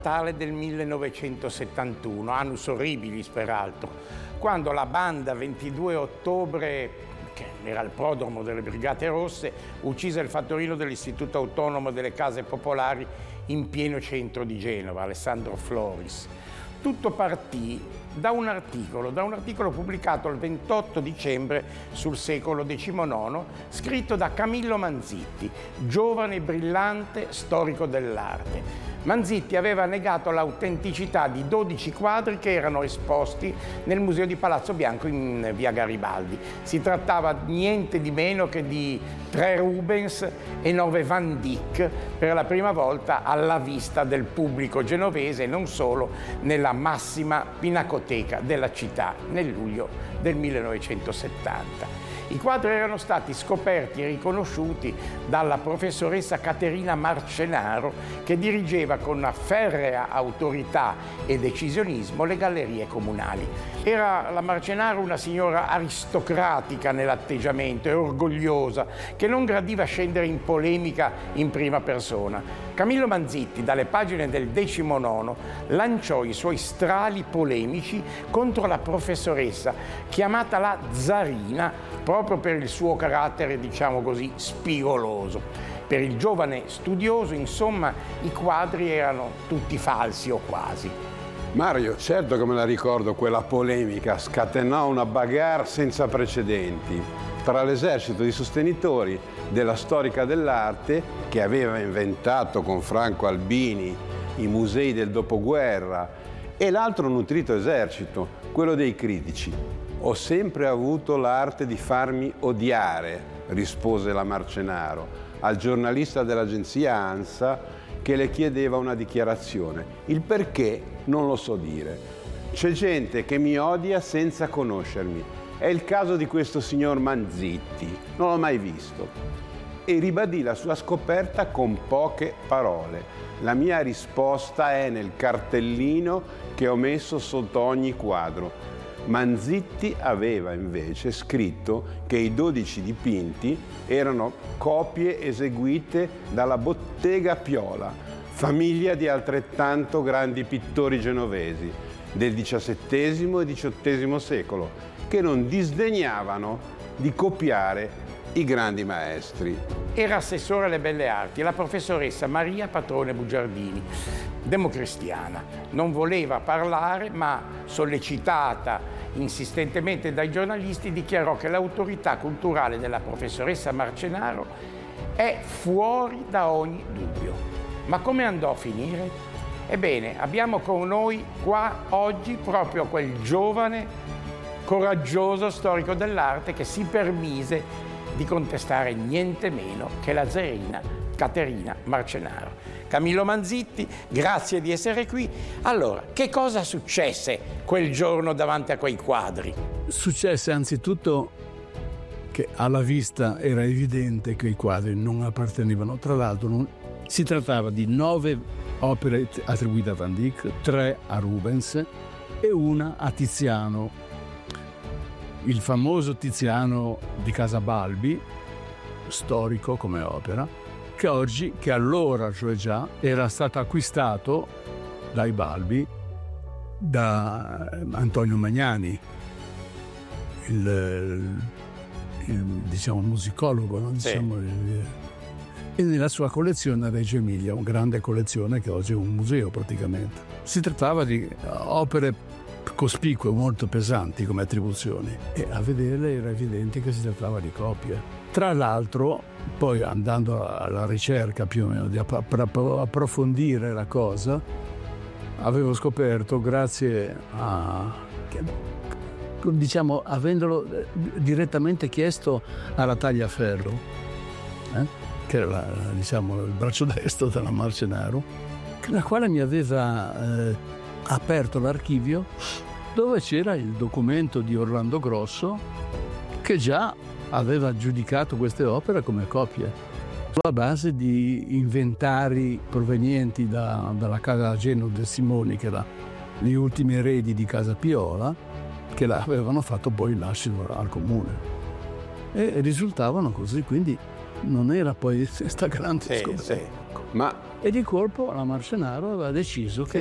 Natale del 1971, annus horribilis peraltro, quando la banda 22 ottobre, che era il prodromo delle Brigate Rosse, uccise il fattorino dell'Istituto Autonomo delle Case Popolari in pieno centro di Genova, Alessandro Floris. Tutto partì da un articolo pubblicato il 28 dicembre sul Secolo XIX, scritto da Camillo Manzitti, giovane e brillante storico dell'arte. Manzitti aveva negato l'autenticità di 12 quadri che erano esposti nel Museo di Palazzo Bianco in via Garibaldi. Si trattava niente di meno che di 3 Rubens e 9 Van Dyck, per la prima volta alla vista del pubblico genovese e non solo, nella massima pinacoteca della città nel luglio del 1970. I quadri erano stati scoperti e riconosciuti dalla professoressa Caterina Marcenaro, che dirigeva con una ferrea autorità e decisionismo le gallerie comunali. Era la Marcenaro una signora aristocratica nell'atteggiamento e orgogliosa, che non gradiva scendere in polemica in prima persona. Camillo Manzitti, dalle pagine del 19, lanciò i suoi strali polemici contro la professoressa, chiamata la Zarina, proprio per il suo carattere, diciamo così, spigoloso. Per il giovane studioso, insomma, i quadri erano tutti falsi o quasi. Mario, certo che me la ricordo quella polemica, scatenò una bagarre senza precedenti tra l'esercito di sostenitori della storica dell'arte, che aveva inventato con Franco Albini i musei del dopoguerra, e l'altro nutrito esercito, quello dei critici. Ho sempre avuto l'arte di farmi odiare, rispose la Marcenaro al giornalista dell'agenzia ANSA che le chiedeva una dichiarazione. Il perché non lo so dire. C'è gente che mi odia senza conoscermi. È il caso di questo signor Manzitti, non l'ho mai visto. E ribadì la sua scoperta con poche parole. La mia risposta è nel cartellino che ho messo sotto ogni quadro. Manzitti aveva invece scritto che i 12 dipinti erano copie eseguite dalla Bottega Piola, famiglia di altrettanto grandi pittori genovesi del XVII e XVIII secolo, che non disdegnavano di copiare i grandi maestri. Era assessore alle belle arti la professoressa Maria Patrone Bugiardini, democristiana. Non voleva parlare, ma sollecitata insistentemente dai giornalisti dichiarò che l'autorità culturale della professoressa Marcenaro è fuori da ogni dubbio. Ma come andò a finire? Ebbene, abbiamo con noi qua oggi proprio quel giovane, coraggioso storico dell'arte che si permise di contestare niente meno che la zarina Caterina Marcenaro. Camillo Manzitti, grazie di essere qui. Allora, che cosa successe quel giorno davanti a quei quadri? Successe anzitutto che alla vista era evidente che i quadri non appartenevano. Tra l'altro si trattava di 9 opere attribuite a Van Dyck, 3 a Rubens e una a Tiziano. Il famoso Tiziano di Casa Balbi, storico come opera, che allora, cioè già, era stato acquistato dai Balbi da Antonio Magnani, il musicologo, no? Sì. E nella sua collezione a Reggio Emilia, una grande collezione che oggi è un museo praticamente. Si trattava di opere cospicue, molto pesanti come attribuzioni, e a vederle era evidente che si trattava di copie. Tra l'altro, poi andando alla ricerca più o meno di approfondire la cosa, avevo scoperto, grazie a, diciamo, avendolo direttamente chiesto alla Tagliaferro, che era il braccio destro della Marcenaro, la quale mi aveva aperto l'archivio dove c'era il documento di Orlando Grosso che già aveva giudicato queste opere come copie sulla base di inventari provenienti dalla casa Genio De Simoni, che era gli ultimi eredi di Casa Piola, che avevano fatto poi il lascito al comune e risultavano così, quindi non era poi questa grande scoperta. Sì. Ma E di colpo la Marcenaro aveva deciso che